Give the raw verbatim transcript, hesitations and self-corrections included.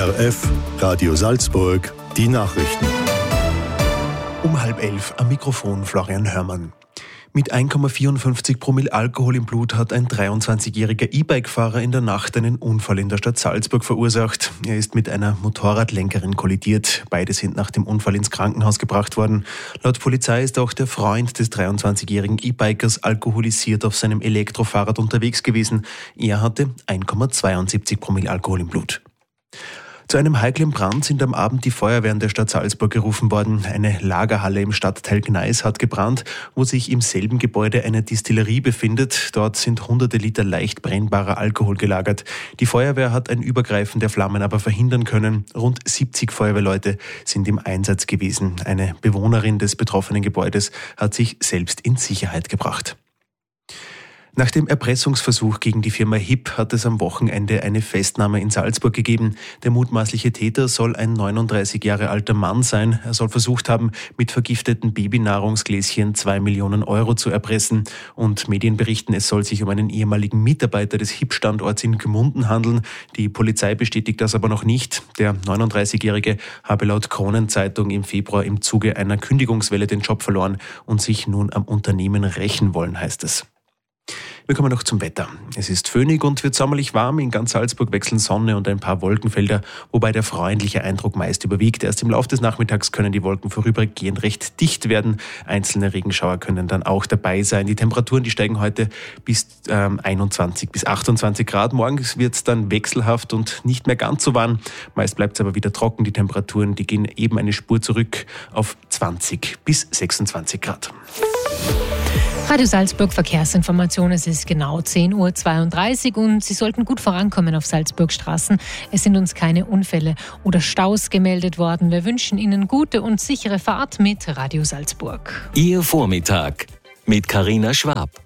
R F, Radio Salzburg, die Nachrichten. Um halb elf am Mikrofon Florian Hörmann. Mit eins Komma vierundfünfzig Promille Alkohol im Blut hat ein dreiundzwanzigjähriger E-Bike-Fahrer in der Nacht einen Unfall in der Stadt Salzburg verursacht. Er ist mit einer Motorradlenkerin kollidiert. Beide sind nach dem Unfall ins Krankenhaus gebracht worden. Laut Polizei ist auch der Freund des dreiundzwanzigjährigen E-Bikers alkoholisiert auf seinem Elektrofahrrad unterwegs gewesen. Er hatte eins Komma zweiundsiebzig Promille Alkohol im Blut. Zu einem heiklen Brand sind am Abend die Feuerwehren der Stadt Salzburg gerufen worden. Eine Lagerhalle im Stadtteil Gneis hat gebrannt, wo sich im selben Gebäude eine Distillerie befindet. Dort sind hunderte Liter leicht brennbarer Alkohol gelagert. Die Feuerwehr hat ein Übergreifen der Flammen aber verhindern können. Rund siebzig Feuerwehrleute sind im Einsatz gewesen. Eine Bewohnerin des betroffenen Gebäudes hat sich selbst in Sicherheit gebracht. Nach dem Erpressungsversuch gegen die Firma H I P hat es am Wochenende eine Festnahme in Salzburg gegeben. Der mutmaßliche Täter soll ein neununddreißig Jahre alter Mann sein. Er soll versucht haben, mit vergifteten Babynahrungsgläschen zwei Millionen Euro zu erpressen. Und Medien berichten, es soll sich um einen ehemaligen Mitarbeiter des H I P-Standorts in Gmunden handeln. Die Polizei bestätigt das aber noch nicht. Der neununddreißigjährige habe laut Kronenzeitung im Februar im Zuge einer Kündigungswelle den Job verloren und sich nun am Unternehmen rächen wollen, heißt es. Wir kommen noch zum Wetter. Es ist föhnig und wird sommerlich warm. In ganz Salzburg wechseln Sonne und ein paar Wolkenfelder, wobei der freundliche Eindruck meist überwiegt. Erst im Laufe des Nachmittags können die Wolken vorübergehend recht dicht werden. Einzelne Regenschauer können dann auch dabei sein. Die Temperaturen, die steigen heute bis ähm, einundzwanzig bis achtundzwanzig Grad. Morgens wird es dann wechselhaft und nicht mehr ganz so warm. Meist bleibt es aber wieder trocken. Die Temperaturen, die gehen eben eine Spur zurück auf zwanzig bis sechsundzwanzig Grad. Radio Salzburg Verkehrsinformation. Es ist genau zehn Uhr zweiunddreißig und Sie sollten gut vorankommen auf Salzburgstraßen. Es sind uns keine Unfälle oder Staus gemeldet worden. Wir wünschen Ihnen gute und sichere Fahrt mit Radio Salzburg. Ihr Vormittag mit Carina Schwab.